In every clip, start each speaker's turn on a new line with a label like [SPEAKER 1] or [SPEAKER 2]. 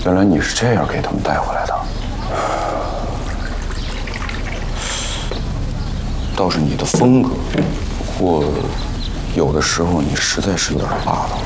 [SPEAKER 1] 原来你是这样给他们带回来的。倒是你的风格，不过有的时候你实在是有点霸道。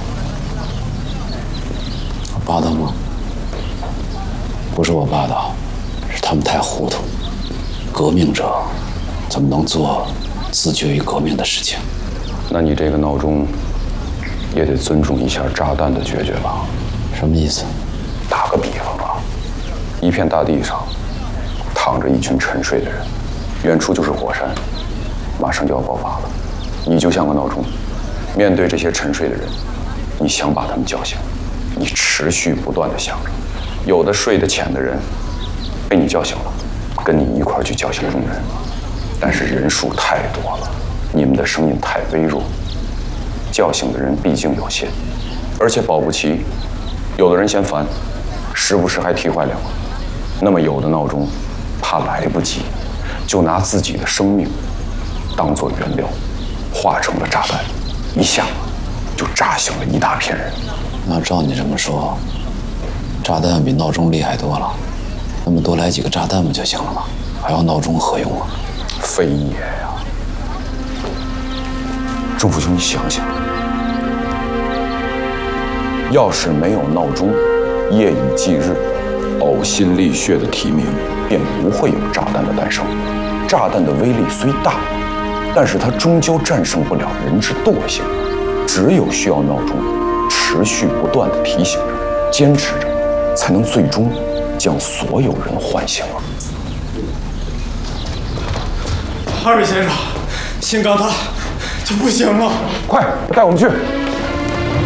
[SPEAKER 2] 霸道吗？不是我霸道，是他们太糊涂。革命者怎么能做自绝于革命的事情？
[SPEAKER 1] 那你这个闹钟也得尊重一下炸弹的决绝吧？
[SPEAKER 2] 什么意思？
[SPEAKER 1] 打个比方吧，一片大地上躺着一群沉睡的人，远处就是火山，马上就要爆发了。你就像个闹钟，面对这些沉睡的人，你想把他们叫醒，你持续不断地想着。有的睡得浅的人被你叫醒了，跟你一块儿去叫醒众人，但是人数太多了，你们的声音太微弱，叫醒的人毕竟有限，而且保不齐有的人嫌烦，时不时还提坏了。那么有的闹钟怕来不及，就拿自己的生命当作原料，化成了炸弹，一下就炸醒了一大片人。
[SPEAKER 2] 那照你这么说，炸弹比闹钟厉害多了。那么多来几个炸弹不就行了吗？还要闹钟何用啊？
[SPEAKER 1] 非也呀！钟福兄，你想想，要是没有闹钟夜以继日、呕心沥血的提名，便不会有炸弹的诞生。炸弹的威力虽大，但是它终究战胜不了人之惰性。只有需要闹钟持续不断地提醒着、坚持着，才能最终将所有人唤醒了。
[SPEAKER 3] 二位先生，姓高他不行了，
[SPEAKER 1] 快带我们去！